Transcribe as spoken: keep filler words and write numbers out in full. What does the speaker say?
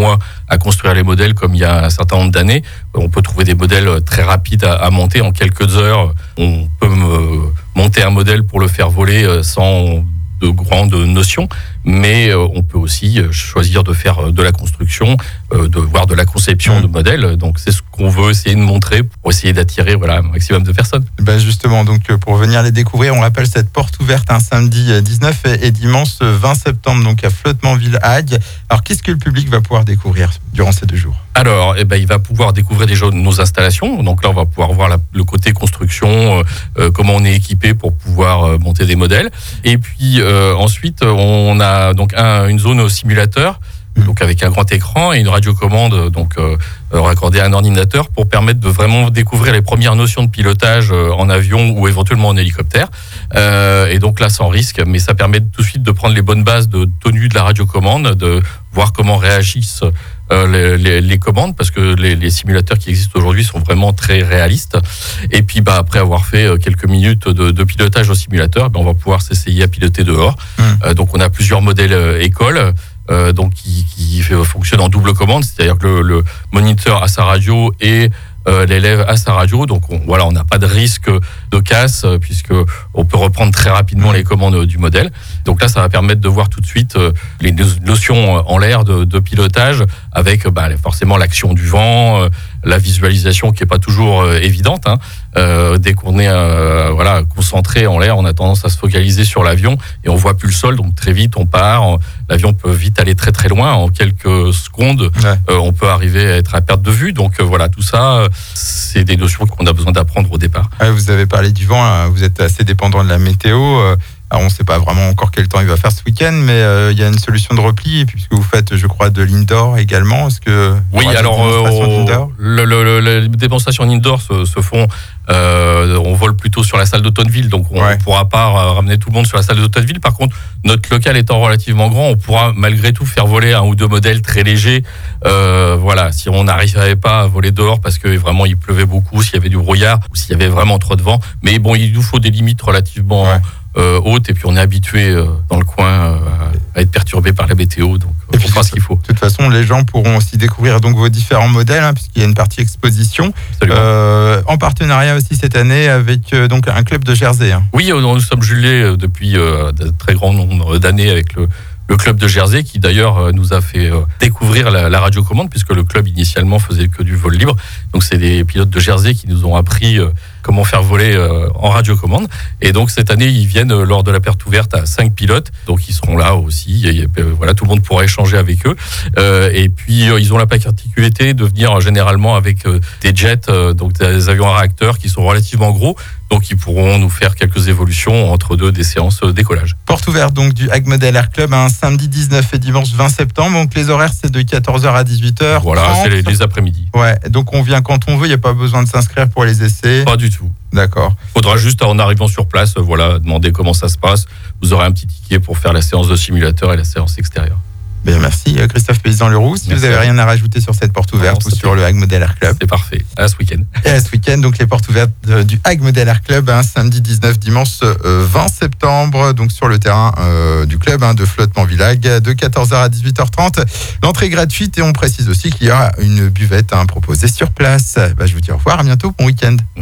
mois à construire les modèles comme il y a un certain nombre d'années. On peut trouver des modèles très rapides à, à monter en quelques heures. On peut euh, monter un modèle pour le faire voler sans de grandes notions, mais on peut aussi choisir de faire de la construction, de voir de la conception mmh. de modèles. Donc c'est ce qu'on veut essayer de montrer pour essayer d'attirer voilà, un maximum de personnes. Ben justement, donc pour venir les découvrir, on rappelle cette porte ouverte un samedi dix-neuf et dimanche vingt septembre, donc à Flottement-Ville-Hague. Alors qu'est-ce que le public va pouvoir découvrir durant ces deux jours ? Alors, eh ben, il va pouvoir découvrir déjà nos installations. Donc là, on va pouvoir voir la, le côté construction, euh, comment on est équipé pour pouvoir euh, monter des modèles. Et puis euh, ensuite, on a donc un, une zone simulateur, donc avec un grand écran et une radiocommande, donc euh, raccordée à un ordinateur pour permettre de vraiment découvrir les premières notions de pilotage euh, en avion ou éventuellement en hélicoptère. Euh, et donc là, sans risque, mais ça permet tout de suite de prendre les bonnes bases de tenue de la radiocommande, de voir comment réagissent Euh, les, les, les commandes, parce que les, les simulateurs qui existent aujourd'hui sont vraiment très réalistes. Et puis bah, après avoir fait quelques minutes de, de pilotage au simulateur, bah, on va pouvoir s'essayer à piloter dehors. Mmh. Euh, donc on a plusieurs modèles euh, écoles euh, donc qui, qui fonctionnent en double commande, c'est-à-dire que le, le moniteur a sa radio et Euh, l'élève à sa radio, donc on, voilà, on n'a pas de risque de casse euh, puisque on peut reprendre très rapidement les commandes du modèle. Donc là, ça va permettre de voir tout de suite euh, les notions en l'air de, de pilotage avec bah, forcément l'action du vent, euh, la visualisation qui est pas toujours euh, évidente. Hein. Euh, dès qu'on est euh, voilà concentré en l'air, on a tendance à se focaliser sur l'avion et on voit plus le sol, donc très vite on part. L'avion peut vite aller très très loin. En quelques secondes, ouais. euh, on peut arriver à être à perte de vue. Donc euh, voilà, tout ça, euh, c'est des notions qu'on a besoin d'apprendre au départ. Ouais, vous avez parlé du vent, là. Vous êtes assez dépendant de la météo. Alors on ne sait pas vraiment encore quel temps il va faire ce week-end, mais euh, il y a une solution de repli, et puisque vous faites, je crois, de l'indoor également, est-ce que oui, alors euh, le, le, le, les démonstrations indoor se, se font, euh, on vole plutôt sur la salle d'Automneville, donc on ne ouais. pourra pas ramener tout le monde sur la salle d'Automneville. Par contre, notre local étant relativement grand, on pourra malgré tout faire voler un ou deux modèles très légers. Euh, voilà, si on n'arrivait pas à voler dehors parce que vraiment il pleuvait beaucoup, s'il y avait du brouillard ou s'il y avait vraiment trop de vent, mais bon, il nous faut des limites relativement ouais. Euh, haute, et puis on est habitué euh, dans le coin euh, à être perturbé par la météo, donc euh, on fera ce qu'il faut. De toute façon, les gens pourront aussi découvrir donc vos différents modèles, hein, puisqu'il y a une partie exposition, euh, en partenariat aussi cette année avec euh, donc un club de Jersey. Hein. Oui, nous sommes jumelés depuis euh, de très grand nombre d'années avec le le club de Jersey, qui d'ailleurs nous a fait découvrir la, la radiocommande, puisque le club initialement faisait que du vol libre. Donc c'est des pilotes de Jersey qui nous ont appris comment faire voler en radiocommande. Et donc cette année, ils viennent lors de la perte ouverte à cinq pilotes. Donc ils seront là aussi. Et, voilà, tout le monde pourra échanger avec eux. Euh, et puis ils ont la particularité de venir généralement avec des jets, donc des avions à réacteurs qui sont relativement gros. Donc ils pourront nous faire quelques évolutions entre deux des séances de décollage. Porte ouverte donc du Hague-Model Air Club, un samedi dix-neuf et dimanche vingt septembre. Donc les horaires, c'est de quatorze heures à dix-huit heures. Voilà, c'est les, les après-midi. Ouais, donc on vient quand on veut, il n'y a pas besoin de s'inscrire pour les essais. Pas du tout. D'accord. Il faudra juste, en arrivant sur place, voilà, demander comment ça se passe. Vous aurez un petit ticket pour faire la séance de simulateur et la séance extérieure. Bien, merci Christophe Paysan-Leroux. Si merci vous n'avez rien à rajouter sur cette porte ouverte non, ou sur fait. le Hague-Model Air Club. C'est parfait. À ce week-end. Et à ce week-end, donc les portes ouvertes du Hague-Model Air Club, hein, samedi dix-neuf, dimanche euh, vingt septembre, donc sur le terrain euh, du club hein, de Flottement-Ville-Hague, de quatorze heures à dix-huit heures trente. L'entrée est gratuite et on précise aussi qu'il y aura une buvette hein, proposée sur place. Bah, je vous dis au revoir, à bientôt, bon week-end. Merci.